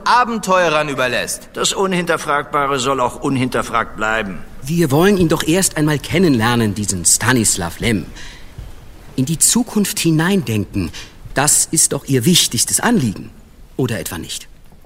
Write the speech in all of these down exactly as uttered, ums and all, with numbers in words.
Abenteurern überlässt. Das Unhinterfragbare soll auch unhinterfragt bleiben. Wir wollen ihn doch erst einmal kennenlernen, diesen Stanislav Lem. In die Zukunft hineindenken, das ist doch Ihr wichtigstes Anliegen. Oder etwa nicht?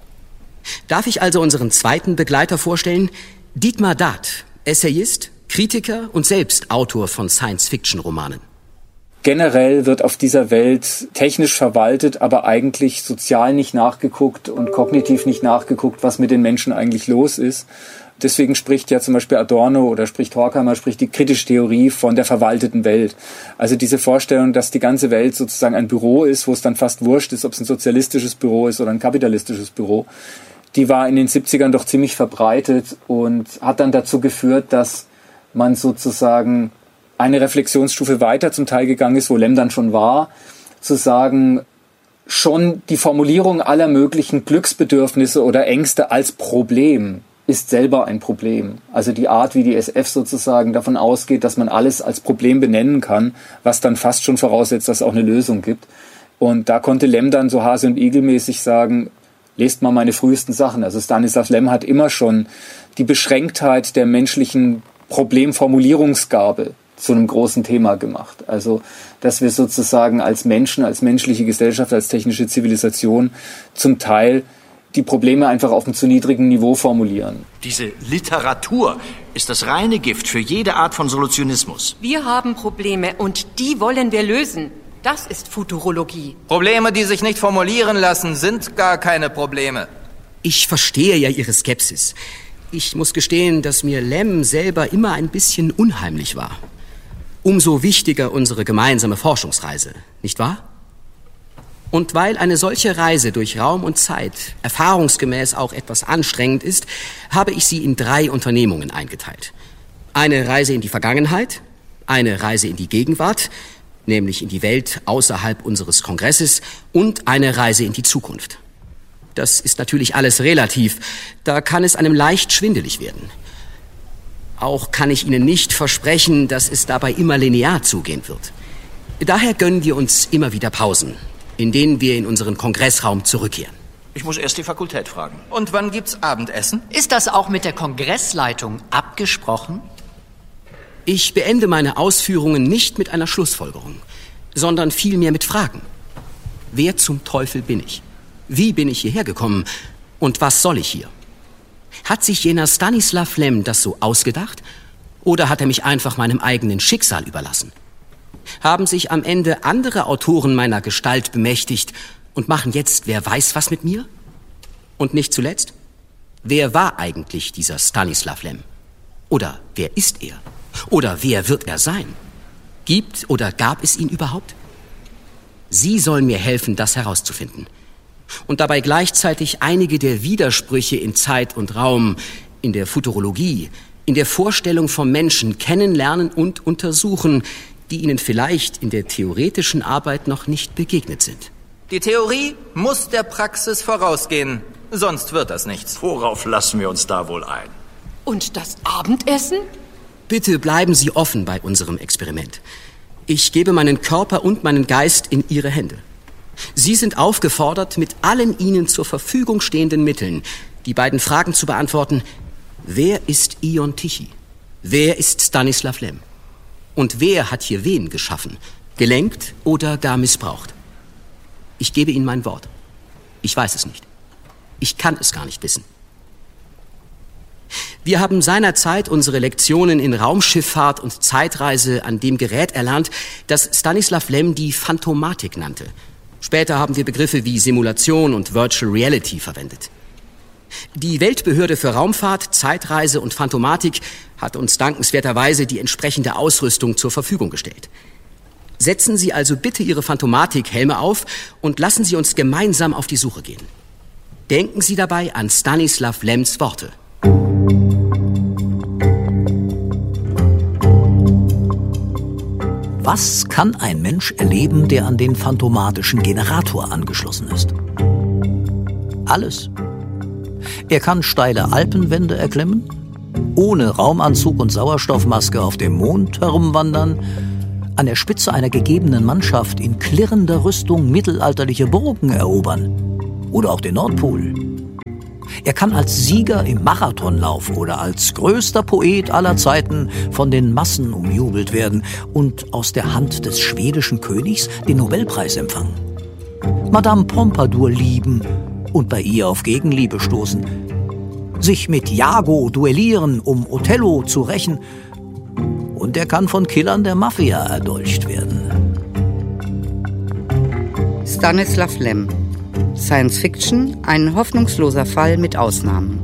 Darf ich also unseren zweiten Begleiter vorstellen? Dietmar Dath, Essayist, Kritiker und selbst Autor von Science-Fiction-Romanen. Generell wird auf dieser Welt technisch verwaltet, aber eigentlich sozial nicht nachgeguckt und kognitiv nicht nachgeguckt, was mit den Menschen eigentlich los ist. Deswegen spricht ja zum Beispiel Adorno oder spricht Horkheimer, spricht die kritische Theorie von der verwalteten Welt. Also diese Vorstellung, dass die ganze Welt sozusagen ein Büro ist, wo es dann fast wurscht ist, ob es ein sozialistisches Büro ist oder ein kapitalistisches Büro, die war in den siebzigern doch ziemlich verbreitet und hat dann dazu geführt, dass man sozusagen eine Reflexionsstufe weiter zum Teil gegangen ist, wo Lem dann schon war, zu sagen, schon die Formulierung aller möglichen Glücksbedürfnisse oder Ängste als Problem ist selber ein Problem. Also die Art, wie die S F sozusagen davon ausgeht, dass man alles als Problem benennen kann, was dann fast schon voraussetzt, dass es auch eine Lösung gibt. Und da konnte Lem dann so Hase- und Igel-mäßig sagen, lest mal meine frühesten Sachen. Also Stanislav Lem hat immer schon die Beschränktheit der menschlichen Problemformulierungsgabe zu einem großen Thema gemacht. Also, dass wir sozusagen als Menschen, als menschliche Gesellschaft, als technische Zivilisation zum Teil die Probleme einfach auf einem zu niedrigen Niveau formulieren. Diese Literatur ist das reine Gift für jede Art von Solutionismus. Wir haben Probleme und die wollen wir lösen. Das ist Futurologie. Probleme, die sich nicht formulieren lassen, sind gar keine Probleme. Ich verstehe ja Ihre Skepsis. Ich muss gestehen, dass mir Lem selber immer ein bisschen unheimlich war. Umso wichtiger unsere gemeinsame Forschungsreise, nicht wahr? Und weil eine solche Reise durch Raum und Zeit erfahrungsgemäß auch etwas anstrengend ist, habe ich sie in drei Unternehmungen eingeteilt. Eine Reise in die Vergangenheit, eine Reise in die Gegenwart, nämlich in die Welt außerhalb unseres Kongresses, und eine Reise in die Zukunft. Das ist natürlich alles relativ, da kann es einem leicht schwindelig werden. Auch kann ich Ihnen nicht versprechen, dass es dabei immer linear zugehen wird. Daher gönnen wir uns immer wieder Pausen, in denen wir in unseren Kongressraum zurückkehren. Ich muss erst die Fakultät fragen. Und wann gibt's Abendessen? Ist das auch mit der Kongressleitung abgesprochen? Ich beende meine Ausführungen nicht mit einer Schlussfolgerung, sondern vielmehr mit Fragen. Wer zum Teufel bin ich? Wie bin ich hierher gekommen? Und was soll ich hier? Hat sich jener Stanislav Lem das so ausgedacht? Oder hat er mich einfach meinem eigenen Schicksal überlassen? Haben sich am Ende andere Autoren meiner Gestalt bemächtigt und machen jetzt wer weiß was mit mir? Und nicht zuletzt, wer war eigentlich dieser Stanislav Lem? Oder wer ist er? Oder wer wird er sein? Gibt oder gab es ihn überhaupt? Sie sollen mir helfen, das herauszufinden. Und dabei gleichzeitig einige der Widersprüche in Zeit und Raum, in der Futurologie, in der Vorstellung vom Menschen kennenlernen und untersuchen, die Ihnen vielleicht in der theoretischen Arbeit noch nicht begegnet sind. Die Theorie muss der Praxis vorausgehen, sonst wird das nichts. Worauf lassen wir uns da wohl ein? Und das Abendessen? Bitte bleiben Sie offen bei unserem Experiment. Ich gebe meinen Körper und meinen Geist in Ihre Hände. Sie sind aufgefordert, mit allen Ihnen zur Verfügung stehenden Mitteln die beiden Fragen zu beantworten: Wer ist Ion Tichy? Wer ist Stanislav Lem? Und wer hat hier wen geschaffen, gelenkt oder gar missbraucht? Ich gebe Ihnen mein Wort. Ich weiß es nicht. Ich kann es gar nicht wissen. Wir haben seinerzeit unsere Lektionen in Raumschifffahrt und Zeitreise an dem Gerät erlernt, das Stanislav Lem die Phantomatik nannte. Später haben wir Begriffe wie Simulation und Virtual Reality verwendet. Die Weltbehörde für Raumfahrt, Zeitreise und Phantomatik hat uns dankenswerterweise die entsprechende Ausrüstung zur Verfügung gestellt. Setzen Sie also bitte Ihre Phantomatik-Helme auf und lassen Sie uns gemeinsam auf die Suche gehen. Denken Sie dabei an Stanislav Lems Worte. Was kann ein Mensch erleben, der an den phantomatischen Generator angeschlossen ist? Alles. Er kann steile Alpenwände erklimmen, ohne Raumanzug und Sauerstoffmaske auf dem Mond herumwandern, an der Spitze einer gegebenen Mannschaft in klirrender Rüstung mittelalterliche Burgen erobern oder auch den Nordpol Er kann als Sieger im Marathonlauf oder als größter Poet aller Zeiten von den Massen umjubelt werden und aus der Hand des schwedischen Königs den Nobelpreis empfangen. Madame Pompadour lieben und bei ihr auf Gegenliebe stoßen. Sich mit Iago duellieren, um Othello zu rächen. Und er kann von Killern der Mafia erdolcht werden. Stanislav Lem. Science Fiction, ein hoffnungsloser Fall mit Ausnahmen.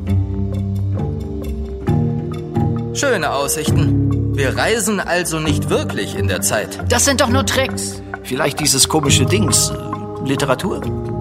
Schöne Aussichten. Wir reisen also nicht wirklich in der Zeit. Das sind doch nur Tricks. Vielleicht dieses komische Dings, äh, Literatur?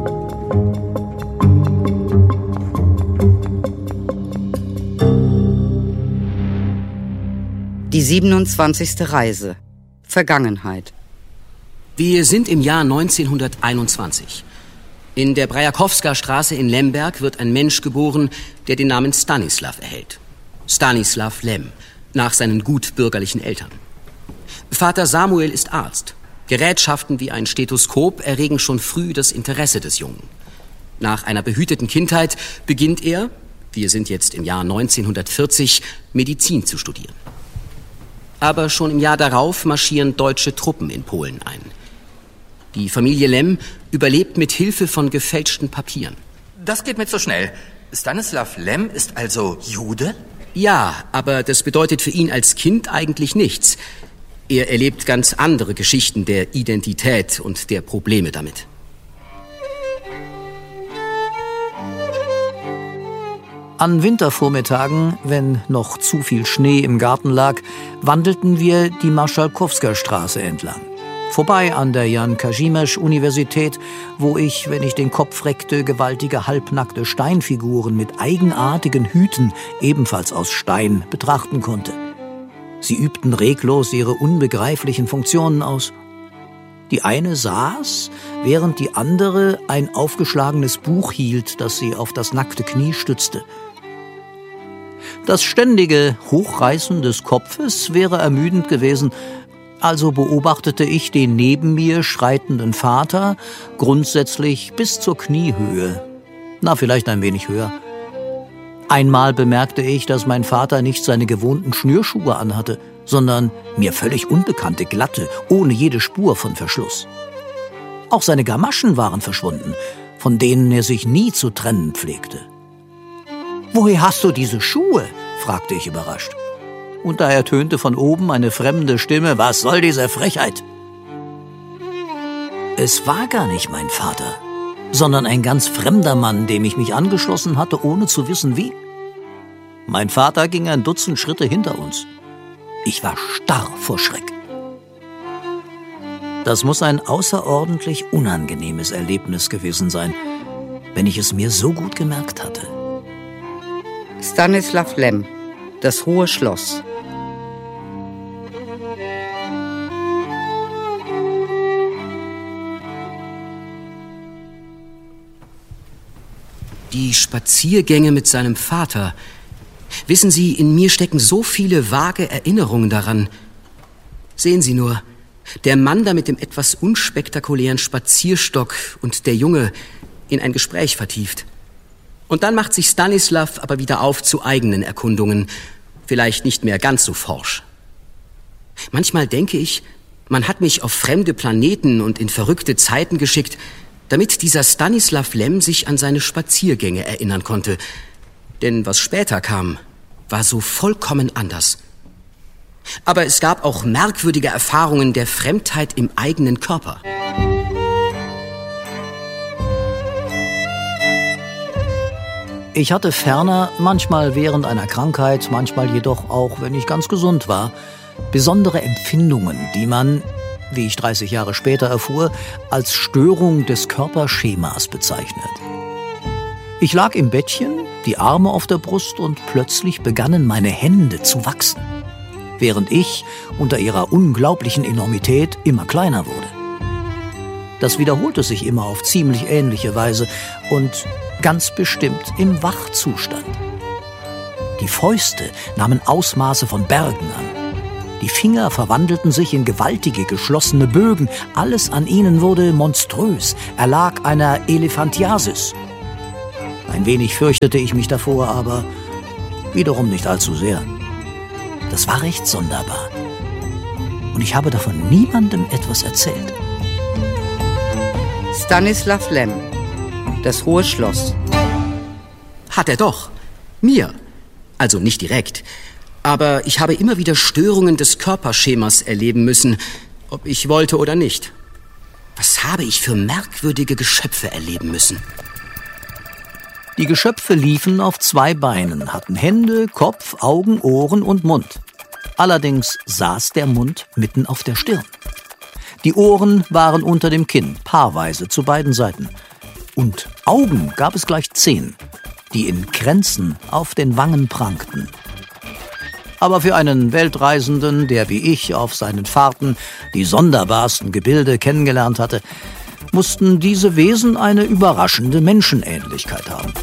Die siebenundzwanzigste Reise. Vergangenheit. Wir sind im Jahr neunzehnhunderteinundzwanzig. In der Brajakowska-Straße in Lemberg wird ein Mensch geboren, der den Namen Stanislav erhält. Stanislav Lem, nach seinen gutbürgerlichen Eltern. Vater Samuel ist Arzt. Gerätschaften wie ein Stethoskop erregen schon früh das Interesse des Jungen. Nach einer behüteten Kindheit beginnt er, wir sind jetzt im Jahr neunzehnhundertvierzig, Medizin zu studieren. Aber schon im Jahr darauf marschieren deutsche Truppen in Polen ein. Die Familie Lem überlebt mit Hilfe von gefälschten Papieren. Das geht mir zu schnell. Stanislav Lem ist also Jude? Ja, aber das bedeutet für ihn als Kind eigentlich nichts. Er erlebt ganz andere Geschichten der Identität und der Probleme damit. An Wintervormittagen, wenn noch zu viel Schnee im Garten lag, wandelten wir die Marschalkowska-Straße entlang. Vorbei an der Jan Kazimierz-Universität, wo ich, wenn ich den Kopf reckte, gewaltige halbnackte Steinfiguren mit eigenartigen Hüten, ebenfalls aus Stein, betrachten konnte. Sie übten reglos ihre unbegreiflichen Funktionen aus. Die eine saß, während die andere ein aufgeschlagenes Buch hielt, das sie auf das nackte Knie stützte. Das ständige Hochreißen des Kopfes wäre ermüdend gewesen, also beobachtete ich den neben mir schreitenden Vater grundsätzlich bis zur Kniehöhe. Na, vielleicht ein wenig höher. Einmal bemerkte ich, dass mein Vater nicht seine gewohnten Schnürschuhe anhatte, sondern mir völlig unbekannte, glatte, ohne jede Spur von Verschluss. Auch seine Gamaschen waren verschwunden, von denen er sich nie zu trennen pflegte. »Woher hast du diese Schuhe?« fragte ich überrascht. Und da ertönte von oben eine fremde Stimme: »Was soll diese Frechheit?« Es war gar nicht mein Vater, sondern ein ganz fremder Mann, dem ich mich angeschlossen hatte, ohne zu wissen wie. Mein Vater ging ein Dutzend Schritte hinter uns. Ich war starr vor Schreck. Das muss ein außerordentlich unangenehmes Erlebnis gewesen sein, wenn ich es mir so gut gemerkt hatte. Stanislav Lem, das Hohe Schloss. Die Spaziergänge mit seinem Vater. Wissen Sie, in mir stecken so viele vage Erinnerungen daran. Sehen Sie nur, der Mann da mit dem etwas unspektakulären Spazierstock und der Junge in ein Gespräch vertieft. Und dann macht sich Stanislav aber wieder auf zu eigenen Erkundungen, vielleicht nicht mehr ganz so forsch. Manchmal denke ich, man hat mich auf fremde Planeten und in verrückte Zeiten geschickt, damit dieser Stanislav Lem sich an seine Spaziergänge erinnern konnte. Denn was später kam, war so vollkommen anders. Aber es gab auch merkwürdige Erfahrungen der Fremdheit im eigenen Körper. Ich hatte ferner, manchmal während einer Krankheit, manchmal jedoch auch, wenn ich ganz gesund war, besondere Empfindungen, die man, wie ich dreißig Jahre später erfuhr, als Störung des Körperschemas bezeichnet. Ich lag im Bettchen, die Arme auf der Brust, und plötzlich begannen meine Hände zu wachsen, während ich unter ihrer unglaublichen Enormität immer kleiner wurde. Das wiederholte sich immer auf ziemlich ähnliche Weise und ganz bestimmt im Wachzustand. Die Fäuste nahmen Ausmaße von Bergen an. Die Finger verwandelten sich in gewaltige, geschlossene Bögen. Alles an ihnen wurde monströs, erlag einer Elephantiasis. Ein wenig fürchtete ich mich davor, aber wiederum nicht allzu sehr. Das war recht sonderbar. Und ich habe davon niemandem etwas erzählt. Stanislav Lem, das Hohe Schloss. Hat er doch. Mir. Also nicht direkt. Aber ich habe immer wieder Störungen des Körperschemas erleben müssen, ob ich wollte oder nicht. Was habe ich für merkwürdige Geschöpfe erleben müssen? Die Geschöpfe liefen auf zwei Beinen, hatten Hände, Kopf, Augen, Ohren und Mund. Allerdings saß der Mund mitten auf der Stirn. Die Ohren waren unter dem Kinn, paarweise zu beiden Seiten. Und Augen gab es gleich zehn, die in Kränzen auf den Wangen prangten. Aber für einen Weltreisenden, der wie ich auf seinen Fahrten die sonderbarsten Gebilde kennengelernt hatte, mussten diese Wesen eine überraschende Menschenähnlichkeit haben.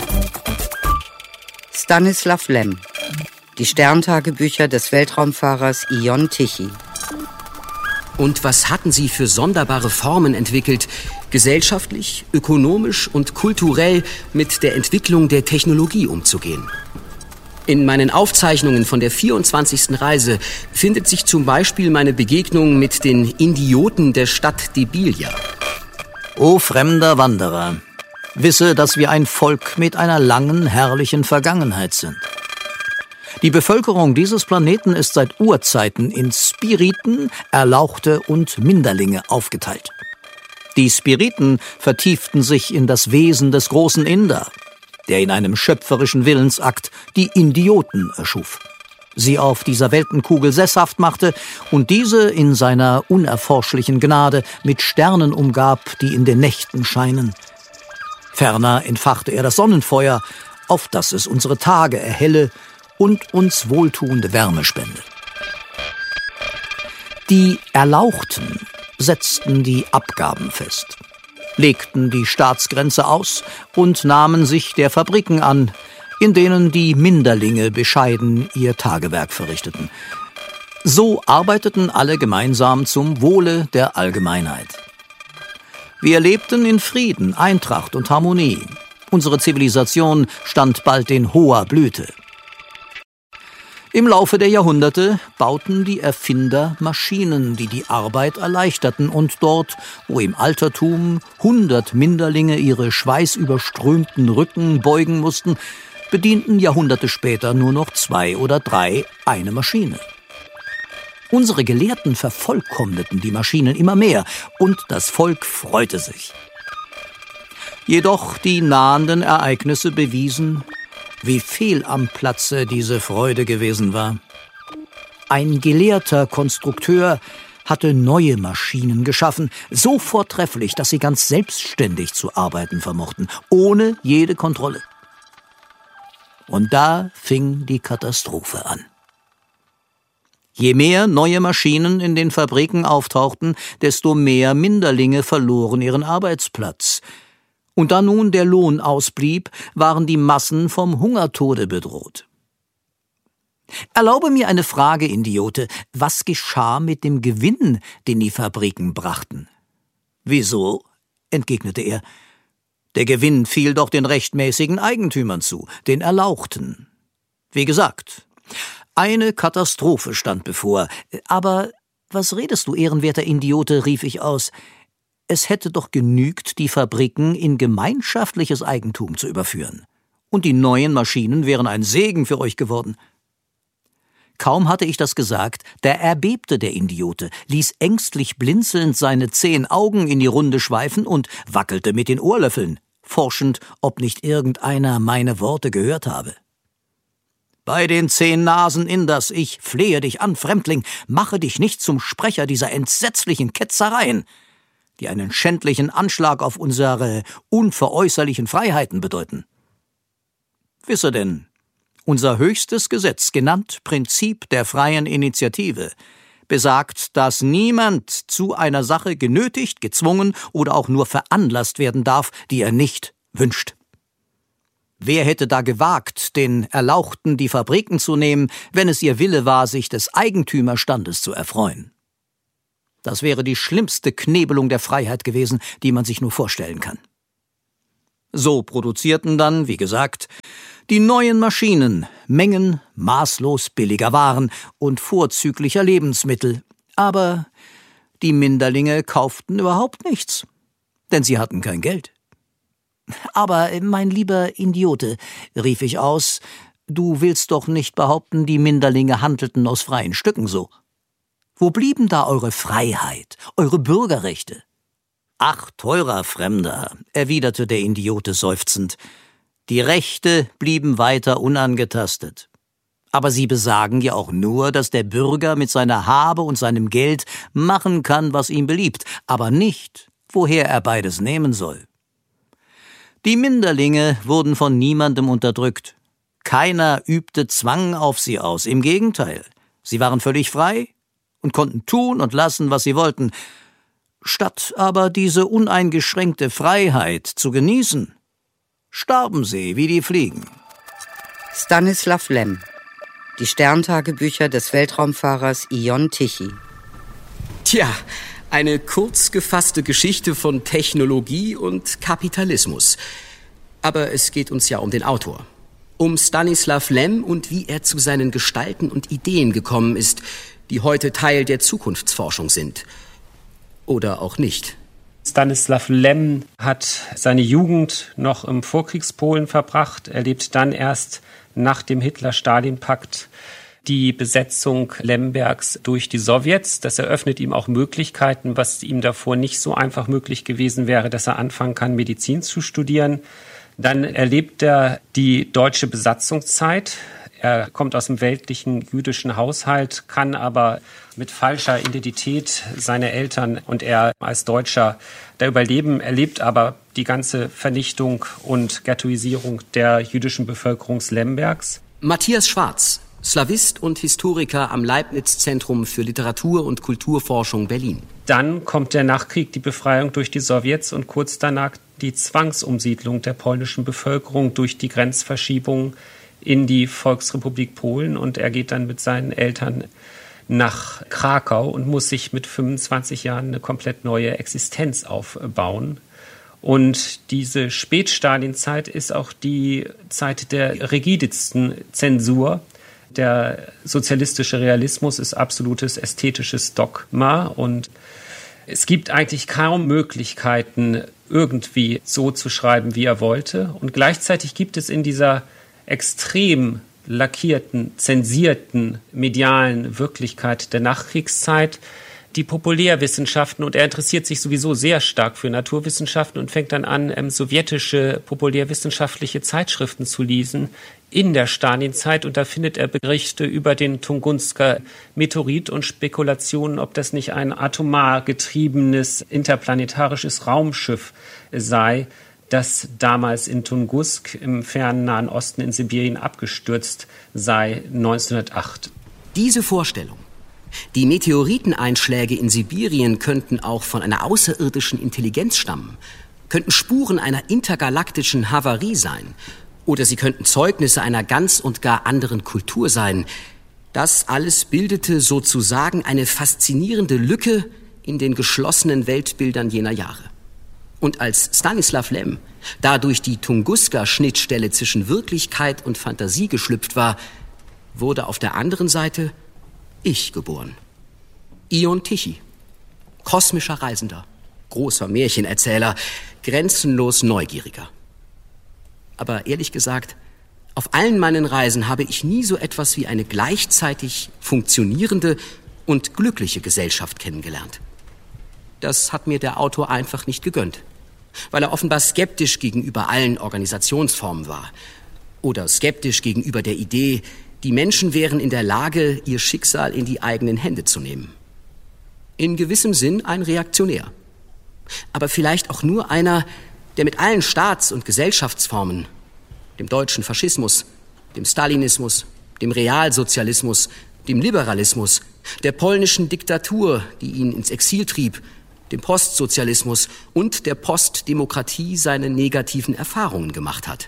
Stanislav Lem, die Sterntagebücher des Weltraumfahrers Ion Tichy. Und was hatten sie für sonderbare Formen entwickelt, gesellschaftlich, ökonomisch und kulturell mit der Entwicklung der Technologie umzugehen? In meinen Aufzeichnungen von der vierundzwanzigsten Reise findet sich zum Beispiel meine Begegnung mit den Indioten der Stadt Debilia. O fremder Wanderer, wisse, dass wir ein Volk mit einer langen, herrlichen Vergangenheit sind. Die Bevölkerung dieses Planeten ist seit Urzeiten in Spiriten, Erlauchte und Minderlinge aufgeteilt. Die Spiriten vertieften sich in das Wesen des großen Inder, der in einem schöpferischen Willensakt die Indioten erschuf, sie auf dieser Weltenkugel sesshaft machte und diese in seiner unerforschlichen Gnade mit Sternen umgab, die in den Nächten scheinen. Ferner entfachte er das Sonnenfeuer, auf das es unsere Tage erhelle und uns wohltuende Wärme spende. Die Erlauchten setzten die Abgaben fest, legten die Staatsgrenze aus und nahmen sich der Fabriken an, in denen die Minderlinge bescheiden ihr Tagewerk verrichteten. So arbeiteten alle gemeinsam zum Wohle der Allgemeinheit. Wir lebten in Frieden, Eintracht und Harmonie. Unsere Zivilisation stand bald in hoher Blüte. Im Laufe der Jahrhunderte bauten die Erfinder Maschinen, die die Arbeit erleichterten, und dort, wo im Altertum hundert Minderlinge ihre schweißüberströmten Rücken beugen mussten, bedienten Jahrhunderte später nur noch zwei oder drei eine Maschine. Unsere Gelehrten vervollkommneten die Maschinen immer mehr, und das Volk freute sich. Jedoch die nahenden Ereignisse bewiesen, wie fehl am Platze diese Freude gewesen war. Ein gelehrter Konstrukteur hatte neue Maschinen geschaffen, so vortrefflich, dass sie ganz selbstständig zu arbeiten vermochten, ohne jede Kontrolle. Und da fing die Katastrophe an. Je mehr neue Maschinen in den Fabriken auftauchten, desto mehr Minderlinge verloren ihren Arbeitsplatz. Und da nun der Lohn ausblieb, waren die Massen vom Hungertode bedroht. Erlaube mir eine Frage, Idiote. Was geschah mit dem Gewinn, den die Fabriken brachten? Wieso? Entgegnete er. Der Gewinn fiel doch den rechtmäßigen Eigentümern zu, den Erlauchten. Wie gesagt, eine Katastrophe stand bevor. Aber was redest du, ehrenwerter Idiote, rief ich aus. Es hätte doch genügt, die Fabriken in gemeinschaftliches Eigentum zu überführen. Und die neuen Maschinen wären ein Segen für euch geworden. Kaum hatte ich das gesagt, da erbebte der Idiote, ließ ängstlich blinzelnd seine zehn Augen in die Runde schweifen und wackelte mit den Ohrlöffeln, forschend, ob nicht irgendeiner meine Worte gehört habe. Bei den zehn Nasen Inders, ich flehe dich an, Fremdling, mache dich nicht zum Sprecher dieser entsetzlichen Ketzereien, die einen schändlichen Anschlag auf unsere unveräußerlichen Freiheiten bedeuten. Wisse denn, unser höchstes Gesetz, genannt Prinzip der freien Initiative, besagt, dass niemand zu einer Sache genötigt, gezwungen oder auch nur veranlasst werden darf, die er nicht wünscht. Wer hätte da gewagt, den Erlauchten die Fabriken zu nehmen, wenn es ihr Wille war, sich des Eigentümerstandes zu erfreuen? Das wäre die schlimmste Knebelung der Freiheit gewesen, die man sich nur vorstellen kann. So produzierten dann, wie gesagt, die neuen Maschinen Mengen maßlos billiger Waren und vorzüglicher Lebensmittel. Aber die Minderlinge kauften überhaupt nichts, denn sie hatten kein Geld. »Aber, mein lieber Idiote«, rief ich aus, »du willst doch nicht behaupten, die Minderlinge handelten aus freien Stücken so. Wo blieben da eure Freiheit, eure Bürgerrechte?« »Ach, teurer Fremder«, erwiderte der Idiote seufzend, »die Rechte blieben weiter unangetastet. Aber sie besagen ja auch nur, dass der Bürger mit seiner Habe und seinem Geld machen kann, was ihm beliebt, aber nicht, woher er beides nehmen soll. Die Minderlinge wurden von niemandem unterdrückt. Keiner übte Zwang auf sie aus, im Gegenteil. Sie waren völlig frei und konnten tun und lassen, was sie wollten. Statt aber diese uneingeschränkte Freiheit zu genießen, starben sie wie die Fliegen.« Stanislav Lem. Die Sterntagebücher des Weltraumfahrers Ion Tichy. Tja, eine kurz gefasste Geschichte von Technologie und Kapitalismus. Aber es geht uns ja um den Autor. Um Stanislav Lem und wie er zu seinen Gestalten und Ideen gekommen ist, die heute Teil der Zukunftsforschung sind. Oder auch nicht. Stanislav Lem hat seine Jugend noch im Vorkriegspolen verbracht. Er lebt dann erst nach dem Hitler-Stalin-Pakt die Besetzung Lembergs durch die Sowjets. Das eröffnet ihm auch Möglichkeiten, was ihm davor nicht so einfach möglich gewesen wäre, dass er anfangen kann, Medizin zu studieren. Dann erlebt er die deutsche Besatzungszeit. Er kommt aus einem weltlichen jüdischen Haushalt, kann aber mit falscher Identität seine Eltern und er als Deutscher da überleben, erlebt aber die ganze Vernichtung und Ghettoisierung der jüdischen Bevölkerung Lembergs. Matthias Schwarz, Slawist und Historiker am Leibniz-Zentrum für Literatur- und Kulturforschung Berlin. Dann kommt der Nachkrieg, die Befreiung durch die Sowjets und kurz danach die Zwangsumsiedlung der polnischen Bevölkerung durch die Grenzverschiebung in die Volksrepublik Polen. Und er geht dann mit seinen Eltern nach Krakau und muss sich mit fünfundzwanzig Jahren eine komplett neue Existenz aufbauen. Und diese Spätstalin-Zeit ist auch die Zeit der rigidsten Zensur. Der sozialistische Realismus ist absolutes ästhetisches Dogma und es gibt eigentlich kaum Möglichkeiten, irgendwie so zu schreiben, wie er wollte. Und gleichzeitig gibt es in dieser extrem lackierten, zensierten medialen Wirklichkeit der Nachkriegszeit die Populärwissenschaften und er interessiert sich sowieso sehr stark für Naturwissenschaften und fängt dann an, ähm, sowjetische populärwissenschaftliche Zeitschriften zu lesen in der Stalinzeit und da findet er Berichte über den Tungusker Meteorit und Spekulationen, ob das nicht ein atomar getriebenes interplanetarisches Raumschiff sei, das damals in Tungusk im fernen Nahen Osten in Sibirien abgestürzt sei, neunzehnhundertacht. Diese Vorstellung, die Meteoriteneinschläge in Sibirien könnten auch von einer außerirdischen Intelligenz stammen, könnten Spuren einer intergalaktischen Havarie sein oder sie könnten Zeugnisse einer ganz und gar anderen Kultur sein. Das alles bildete sozusagen eine faszinierende Lücke in den geschlossenen Weltbildern jener Jahre. Und als Stanislav Lem da durch die Tunguska-Schnittstelle zwischen Wirklichkeit und Fantasie geschlüpft war, wurde auf der anderen Seite ich geboren. Ion Tichy, kosmischer Reisender, großer Märchenerzähler, grenzenlos neugieriger. Aber ehrlich gesagt, auf allen meinen Reisen habe ich nie so etwas wie eine gleichzeitig funktionierende und glückliche Gesellschaft kennengelernt. Das hat mir der Autor einfach nicht gegönnt, weil er offenbar skeptisch gegenüber allen Organisationsformen war oder skeptisch gegenüber der Idee, die Menschen wären in der Lage, ihr Schicksal in die eigenen Hände zu nehmen. In gewissem Sinn ein Reaktionär. Aber vielleicht auch nur einer, der mit allen Staats- und Gesellschaftsformen, dem deutschen Faschismus, dem Stalinismus, dem Realsozialismus, dem Liberalismus, der polnischen Diktatur, die ihn ins Exil trieb, dem Postsozialismus und der Postdemokratie seine negativen Erfahrungen gemacht hat.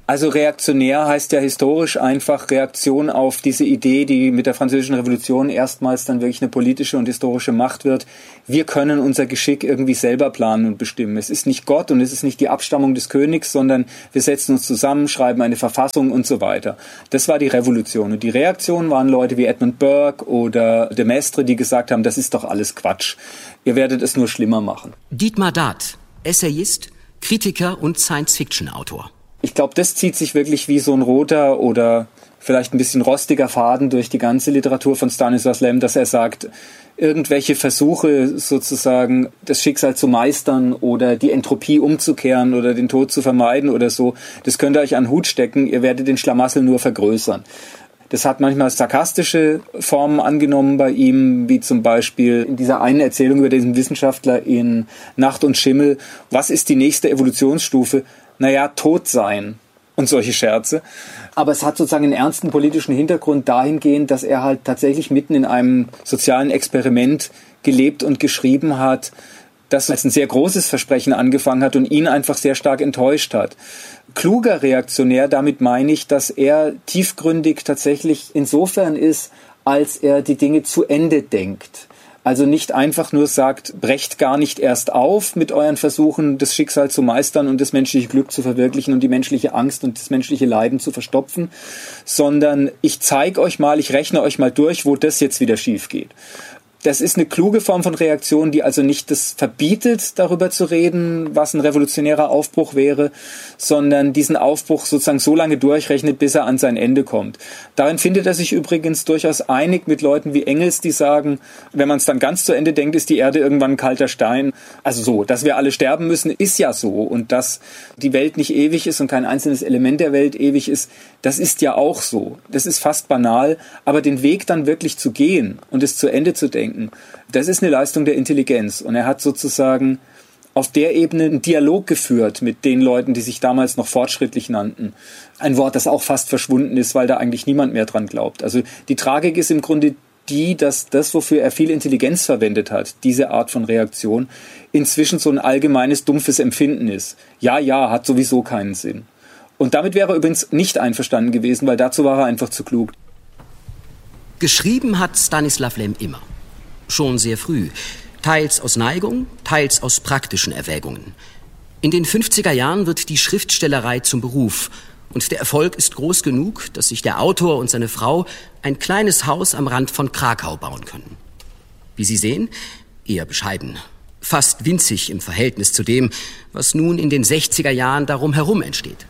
Also reaktionär heißt ja historisch einfach Reaktion auf diese Idee, die mit der Französischen Revolution erstmals dann wirklich eine politische und historische Macht wird. Wir können unser Geschick irgendwie selber planen und bestimmen. Es ist nicht Gott und es ist nicht die Abstammung des Königs, sondern wir setzen uns zusammen, schreiben eine Verfassung und so weiter. Das war die Revolution. Und die Reaktion waren Leute wie Edmund Burke oder de Maistre, die gesagt haben, das ist doch alles Quatsch. Ihr werdet es nur schlimmer machen. Dietmar Dad, Essayist, Kritiker und Science-Fiction-Autor. Ich glaube, das zieht sich wirklich wie so ein roter oder vielleicht ein bisschen rostiger Faden durch die ganze Literatur von Stanisław Lem, dass er sagt, irgendwelche Versuche sozusagen das Schicksal zu meistern oder die Entropie umzukehren oder den Tod zu vermeiden oder so, das könnt ihr euch an den Hut stecken, ihr werdet den Schlamassel nur vergrößern. Das hat manchmal sarkastische Formen angenommen bei ihm, wie zum Beispiel in dieser einen Erzählung über diesen Wissenschaftler in Nacht und Schimmel. Was ist die nächste Evolutionsstufe? Naja, tot sein und solche Scherze. Aber es hat sozusagen einen ernsten politischen Hintergrund dahingehend, dass er halt tatsächlich mitten in einem sozialen Experiment gelebt und geschrieben hat, das als ein sehr großes Versprechen angefangen hat und ihn einfach sehr stark enttäuscht hat. Kluger Reaktionär, damit meine ich, dass er tiefgründig tatsächlich insofern ist, als er die Dinge zu Ende denkt. Also nicht einfach nur sagt, brecht gar nicht erst auf mit euren Versuchen, das Schicksal zu meistern und das menschliche Glück zu verwirklichen und die menschliche Angst und das menschliche Leiden zu verstopfen, sondern ich zeige euch mal, ich rechne euch mal durch, wo das jetzt wieder schief geht. Das ist eine kluge Form von Reaktion, die also nicht das verbietet, darüber zu reden, was ein revolutionärer Aufbruch wäre, sondern diesen Aufbruch sozusagen so lange durchrechnet, bis er an sein Ende kommt. Darin findet er sich übrigens durchaus einig mit Leuten wie Engels, die sagen, wenn man es dann ganz zu Ende denkt, ist die Erde irgendwann ein kalter Stein. Also so, dass wir alle sterben müssen, ist ja so. Und dass die Welt nicht ewig ist und kein einzelnes Element der Welt ewig ist, das ist ja auch so. Das ist fast banal. Aber den Weg dann wirklich zu gehen und es zu Ende zu denken, das ist eine Leistung der Intelligenz. Und er hat sozusagen auf der Ebene einen Dialog geführt mit den Leuten, die sich damals noch fortschrittlich nannten. Ein Wort, das auch fast verschwunden ist, weil da eigentlich niemand mehr dran glaubt. Also die Tragik ist im Grunde die, dass das, wofür er viel Intelligenz verwendet hat, diese Art von Reaktion, inzwischen so ein allgemeines, dumpfes Empfinden ist. Ja, ja, hat sowieso keinen Sinn. Und damit wäre er übrigens nicht einverstanden gewesen, weil dazu war er einfach zu klug. Geschrieben hat Stanisław Lem immer. Schon sehr früh. Teils aus Neigung, teils aus praktischen Erwägungen. In den fünfziger Jahren wird die Schriftstellerei zum Beruf. Und der Erfolg ist groß genug, dass sich der Autor und seine Frau ein kleines Haus am Rand von Krakau bauen können. Wie Sie sehen, eher bescheiden. Fast winzig im Verhältnis zu dem, was nun in den sechziger Jahren darum herum entsteht.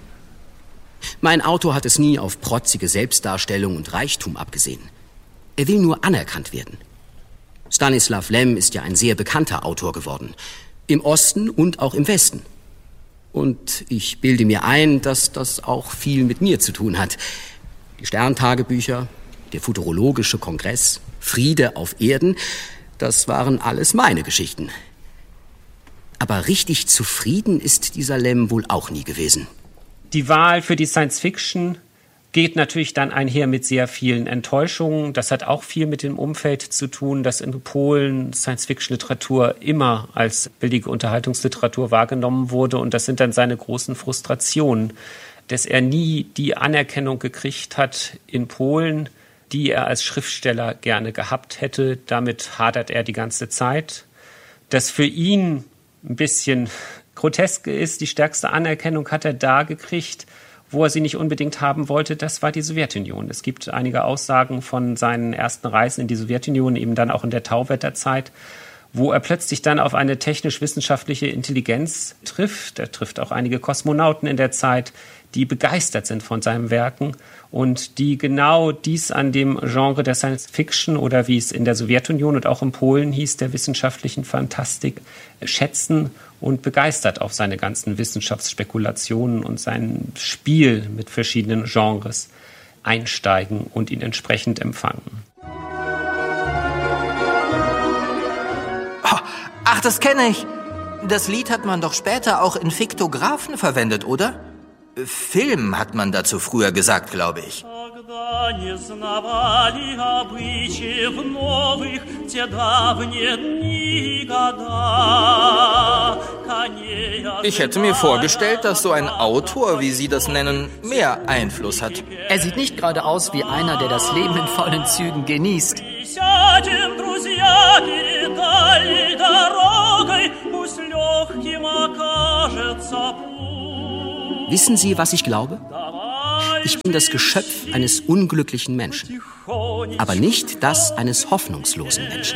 Mein Autor hat es nie auf protzige Selbstdarstellung und Reichtum abgesehen. Er will nur anerkannt werden. Stanisław Lem ist ja ein sehr bekannter Autor geworden. Im Osten und auch im Westen. Und ich bilde mir ein, dass das auch viel mit mir zu tun hat. Die Sterntagebücher, der Futurologische Kongress, Friede auf Erden, das waren alles meine Geschichten. Aber richtig zufrieden ist dieser Lem wohl auch nie gewesen. Die Wahl für die Science-Fiction geht natürlich dann einher mit sehr vielen Enttäuschungen. Das hat auch viel mit dem Umfeld zu tun, dass in Polen Science-Fiction-Literatur immer als billige Unterhaltungsliteratur wahrgenommen wurde. Und das sind dann seine großen Frustrationen, dass er nie die Anerkennung gekriegt hat in Polen, die er als Schriftsteller gerne gehabt hätte. Damit hadert er die ganze Zeit. Dass für ihn ein bisschen grotesk ist, die stärkste Anerkennung hat er da gekriegt, wo er sie nicht unbedingt haben wollte, das war die Sowjetunion. Es gibt einige Aussagen von seinen ersten Reisen in die Sowjetunion, eben dann auch in der Tauwetterzeit, wo er plötzlich dann auf eine technisch-wissenschaftliche Intelligenz trifft. Er trifft auch einige Kosmonauten in der Zeit, die begeistert sind von seinen Werken und die genau dies an dem Genre der Science-Fiction oder wie es in der Sowjetunion und auch in Polen hieß, der wissenschaftlichen Fantastik, schätzen und begeistert auf seine ganzen Wissenschaftsspekulationen und sein Spiel mit verschiedenen Genres einsteigen und ihn entsprechend empfangen. Ach, das kenne ich. Das Lied hat man doch später auch in Fiktographen verwendet, oder? Film hat man dazu früher gesagt, glaube ich. Ich hätte mir vorgestellt, dass so ein Autor, wie Sie das nennen, mehr Einfluss hat. Er sieht nicht gerade aus wie einer, der das Leben in vollen Zügen genießt. Wissen Sie, was ich glaube? Ich bin das Geschöpf eines unglücklichen Menschen, aber nicht das eines hoffnungslosen Menschen.